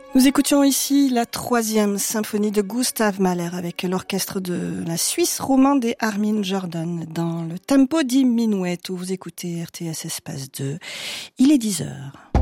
Nous écoutions ici la 3e symphonie de Gustav Mahler avec l'orchestre de la Suisse romande et Armin Jordan dans le tempo di minuet où vous écoutez RTS Espace 2. Il est 10h.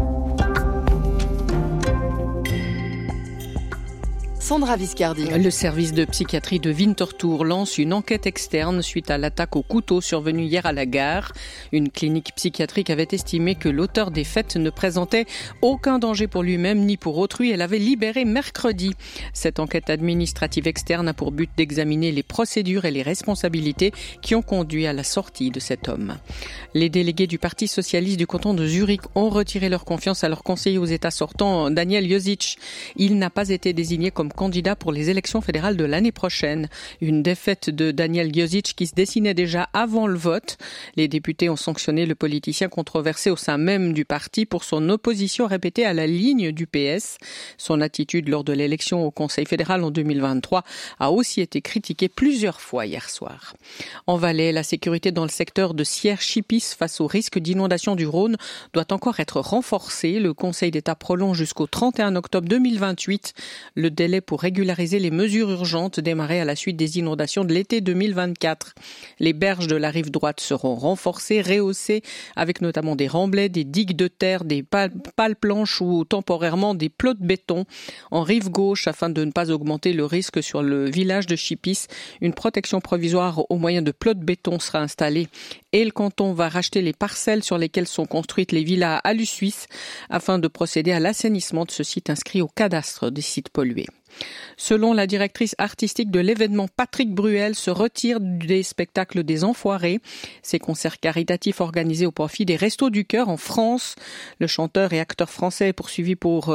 Sandra Viscardi. Le service de psychiatrie de Winterthur lance une enquête externe suite à l'attaque au couteau survenue hier à la gare. Une clinique psychiatrique avait estimé que l'auteur des faits ne présentait aucun danger pour lui-même ni pour autrui. Elle avait libéré mercredi. Cette enquête administrative externe a pour but d'examiner les procédures et les responsabilités qui ont conduit à la sortie de cet homme. Les délégués du Parti socialiste du canton de Zurich ont retiré leur confiance à leur conseiller aux États sortant, Daniel Josic. Il n'a pas été désigné comme candidat pour les élections fédérales de l'année prochaine. Une défaite de Daniel Josic qui se dessinait déjà avant le vote. Les députés ont sanctionné le politicien controversé au sein même du parti pour son opposition répétée à la ligne du PS. Son attitude lors de l'élection au Conseil fédéral en 2023 a aussi été critiquée plusieurs fois hier soir. En Valais, la sécurité dans le secteur de Sierre-Chipis face au risque d'inondation du Rhône doit encore être renforcée. Le Conseil d'État prolonge jusqu'au 31 octobre 2028 le délai pour régulariser les mesures urgentes démarrées à la suite des inondations de l'été 2024. Les berges de la rive droite seront renforcées, rehaussées, avec notamment des remblais, des digues de terre, des pales planches ou temporairement des plots de béton. En rive gauche, afin de ne pas augmenter le risque sur le village de Chipis, une protection provisoire au moyen de plots de béton sera installée. Et le canton va racheter les parcelles sur lesquelles sont construites les villas à Lusuisse afin de procéder à l'assainissement de ce site inscrit au cadastre des sites pollués. Selon la directrice artistique de l'événement, Patrick Bruel se retire des spectacles des Enfoirés. Ces concerts caritatifs organisés au profit des Restos du Cœur en France. Le chanteur et acteur français est poursuivi pour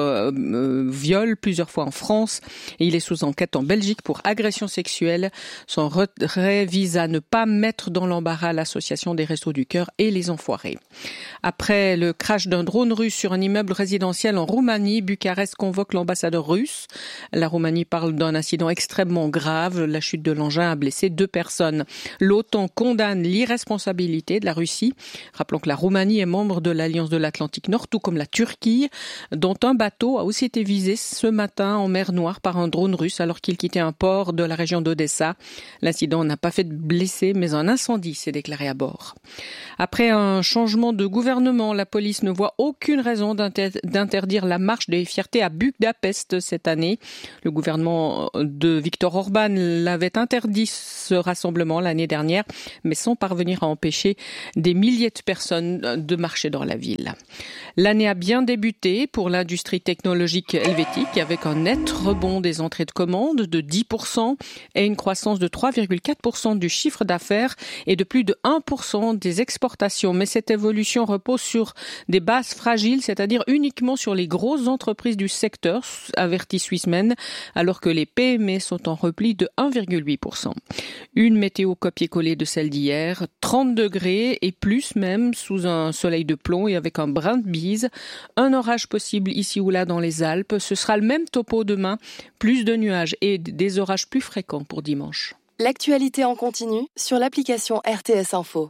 viol plusieurs fois en France. Et il est sous enquête en Belgique pour agression sexuelle. Son retrait vise à ne pas mettre dans l'embarras l'association des Restos du Cœur et les Enfoirés. Après le crash d'un drone russe sur un immeuble résidentiel en Roumanie, Bucarest convoque l'ambassadeur russe. La Roumanie parle d'un incident extrêmement grave. La chute de l'engin a blessé 2 personnes. L'OTAN condamne l'irresponsabilité de la Russie. Rappelons que la Roumanie est membre de l'Alliance de l'Atlantique Nord, tout comme la Turquie, dont un bateau a aussi été visé ce matin en mer Noire par un drone russe alors qu'il quittait un port de la région d'Odessa. L'incident n'a pas fait de blessés, mais un incendie s'est déclaré à bord. Après un changement de gouvernement, la police ne voit aucune raison d'interdire la marche des fiertés à Budapest cette année. Le gouvernement de Viktor Orban l'avait interdit ce rassemblement l'année dernière, mais sans parvenir à empêcher des milliers de personnes de marcher dans la ville. L'année a bien débuté pour l'industrie technologique helvétique avec un net rebond des entrées de commandes de 10% et une croissance de 3,4% du chiffre d'affaires et de plus de 1% des exportations. Mais cette évolution repose sur des bases fragiles, c'est-à-dire uniquement sur les grosses entreprises du secteur, avertit Swissmem, alors que les PME sont en repli de 1,8%. Une météo copier-coller de celle d'hier, 30 degrés et plus même sous un soleil de plomb et avec un brin de bise. Un orage possible ici ou là dans les Alpes. Ce sera le même topo demain, plus de nuages et des orages plus fréquents pour dimanche. L'actualité en continu sur l'application RTS Info.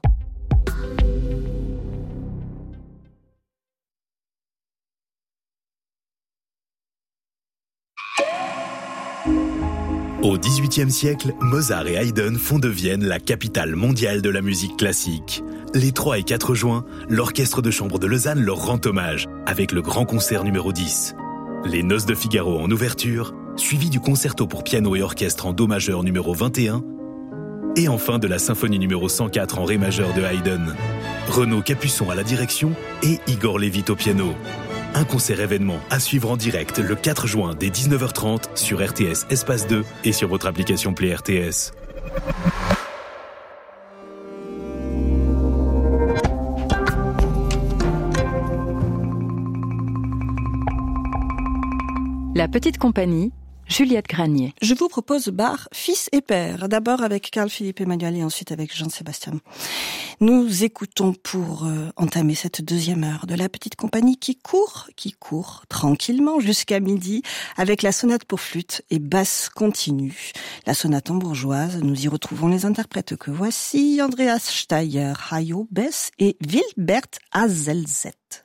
Au XVIIIe siècle, Mozart et Haydn font de Vienne la capitale mondiale de la musique classique. Les 3 et 4 juin, l'orchestre de chambre de Lausanne leur rend hommage avec le grand concert numéro 10. Les Noces de Figaro en ouverture, suivi du concerto pour piano et orchestre en do majeur numéro 21, et enfin de la symphonie numéro 104 en ré majeur de Haydn. Renaud Capuçon à la direction et Igor Levit au piano. Un concert événement à suivre en direct le 4 juin dès 19h30 sur RTS Espace 2 et sur votre application Play RTS. La petite compagnie, Juliette Granier. Je vous propose Bach, fils et père. D'abord avec Carl-Philippe Emmanuel et ensuite avec Jean-Sébastien. Nous écoutons pour entamer cette deuxième heure de la petite compagnie qui court tranquillement jusqu'à midi avec la sonate pour flûte et basse continue. La sonate hambourgeoise, nous y retrouvons les interprètes que voici, Andreas Steyer, Hayo Bess et Wilbert Hazelzet.